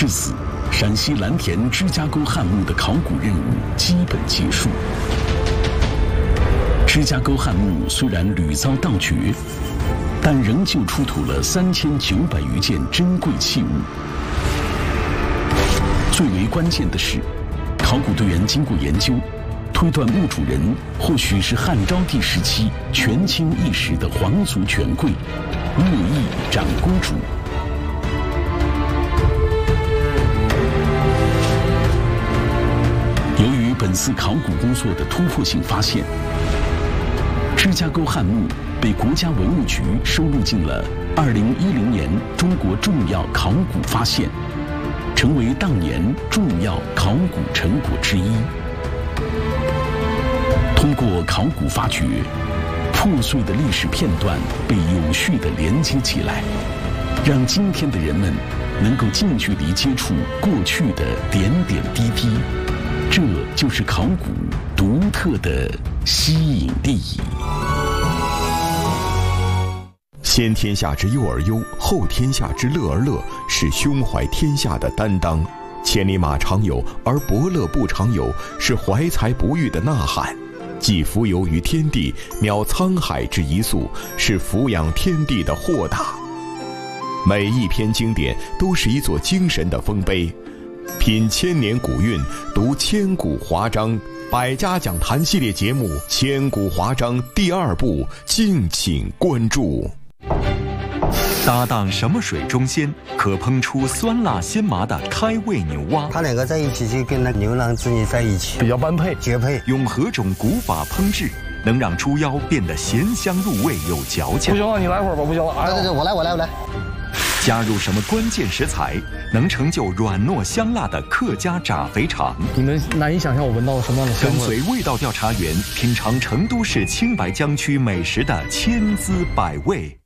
至此，陕西蓝田芝加沟汉墓的考古任务基本结束。芝加沟汉墓虽然屡遭盗掘，但仍旧出土了3900余件珍贵器物。最为关键的是，考古队员经过研究，推断墓主人或许是汉昭帝时期权倾一时的皇族权贵乐毅长公主。由于本次考古工作的突破性发现，芝加沟汉墓被国家文物局收录进了2010年中国重要考古发现，成为当年重要考古成果之一。通过考古发掘，破碎的历史片段被有序地连接起来，让今天的人们能够近距离接触过去的点点滴滴。这就是考古独特的吸引力。 先天下之忧而忧，后天下之乐而乐，是胸怀天下的担当；千里马常有，而伯乐不常有，是怀才不遇的呐喊；既浮游于天地，渺沧海之一粟，是俯仰天地的豁达。每一篇经典都是一座精神的丰碑，品千年古韵，读千古华章。百家讲坛系列节目《千古华章》第2部，敬请关注。 搭档什么水中鲜，可烹出酸辣鲜麻的开胃牛蛙。 它两个在一起就跟那牛郎织女在一起， 比较般配绝配。 用何种古法烹制，能让猪腰变得咸香入味有嚼劲？ 不行了，你来会儿吧，不行了。 对，我来。 加入什么关键食材，能成就软糯香辣的客家炸肥肠？ 你们难以想象我闻到了什么样的香味。 跟随味道调查员品尝成都市青白江区美食的千滋百味。